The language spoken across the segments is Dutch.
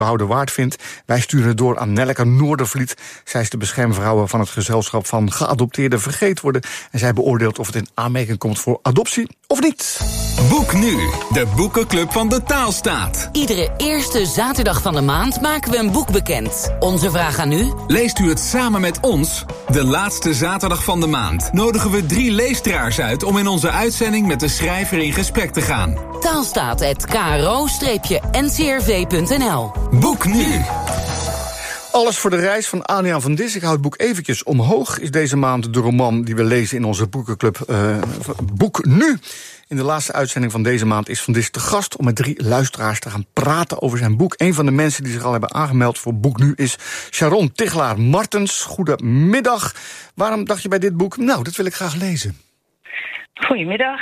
behouden waard vindt. Wij sturen het door aan Nelleke Noordervliet. Zij is de beschermvrouw van het gezelschap van geadopteerden vergeten worden. En zij beoordeelt of het in aanmerking komt voor adoptie of niet. Boek nu, de boekenclub van de Taalstaat. Iedere eerste zaterdag van de maand maken we een boek bekend. Onze vraag aan u: leest u het samen met ons? De laatste zaterdag van de maand nodigen we 3 leestraars uit om in onze uitzending met de schrijver in gesprek te gaan. Taalstaat@kro-ncrv.nl. Boek nu. Alles voor de reis van Adriaan van Dis. Ik hou het boek eventjes omhoog. Is deze maand de roman die we lezen in onze boekenclub Boek Nu. In de laatste uitzending van deze maand is Van Dis te gast om met 3 luisteraars te gaan praten over zijn boek. Een van de mensen die zich al hebben aangemeld voor Boek Nu is Sharon Tichelaar-Martens. Goedemiddag. Waarom dacht je bij dit boek, nou, dat wil ik graag lezen? Goedemiddag.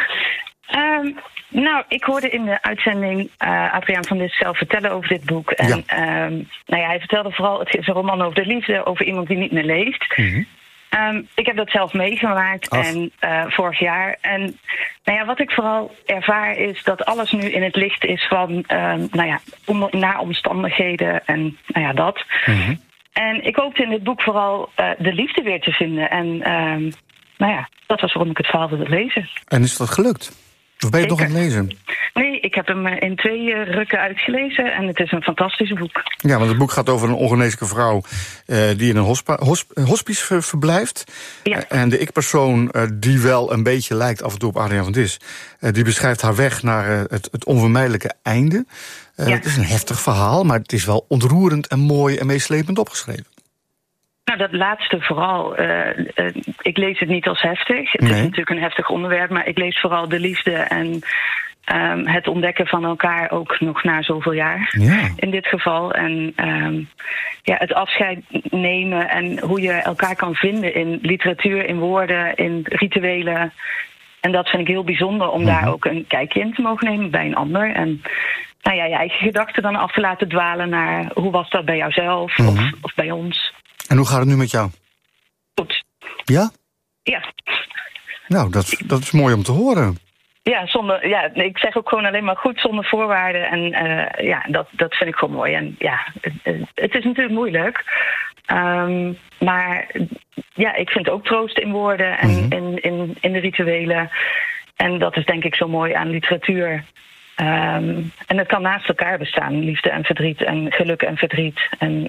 Ik hoorde in de uitzending Adriaan van Dis zelf vertellen over dit boek. En hij vertelde vooral, het is een roman over de liefde, over iemand die niet meer leeft. Mm-hmm. Ik heb dat zelf meegemaakt vorig jaar. En wat ik vooral ervaar is dat alles nu in het licht is van naar omstandigheden en dat. Mm-hmm. En ik hoopte in dit boek vooral de liefde weer te vinden. En dat was waarom ik het verhaal wilde lezen. En is dat gelukt? Of ben je nog aan het lezen? Nee, ik heb hem in 2 rukken uitgelezen en het is een fantastisch boek. Ja, want het boek gaat over een ongeneeslijke vrouw die in een hospice verblijft. Ja. En de ik-persoon die wel een beetje lijkt af en toe op Adriaan van Dis, die beschrijft haar weg naar het onvermijdelijke einde. Het is een heftig verhaal, maar het is wel ontroerend en mooi en meeslepend opgeschreven. Nou, dat laatste vooral. Ik lees het niet als heftig. Het is natuurlijk een heftig onderwerp, maar ik lees vooral de liefde en het ontdekken van elkaar ook nog na zoveel jaar. Ja. In dit geval. En het afscheid nemen en hoe je elkaar kan vinden in literatuur, in woorden, in rituelen. En dat vind ik heel bijzonder om daar ook een kijkje in te mogen nemen bij een ander. En je eigen gedachten dan af te laten dwalen naar hoe was dat bij jouzelf of bij ons. En hoe gaat het nu met jou? Goed. Ja? Ja. Nou, dat is mooi om te horen. Ja, ik zeg ook gewoon alleen maar goed, zonder voorwaarden. En dat vind ik gewoon mooi. En het is natuurlijk moeilijk. Maar ik vind ook troost in woorden en in de rituelen. En dat is denk ik zo mooi aan literatuur. En het kan naast elkaar bestaan, liefde en verdriet en geluk en verdriet. En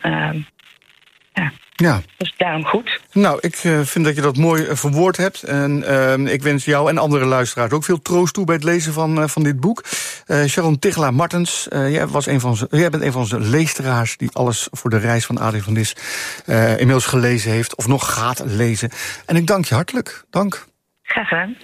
dus daarom goed. Nou, ik vind dat je dat mooi verwoord hebt. En ik wens jou en andere luisteraars ook veel troost toe bij het lezen van dit boek. Sharon Tichelaar-Martens, jij bent een van onze leesteraars die alles voor de reis van Adriaan van Dis inmiddels gelezen heeft of nog gaat lezen. En ik dank je hartelijk. Dank. Graag gedaan.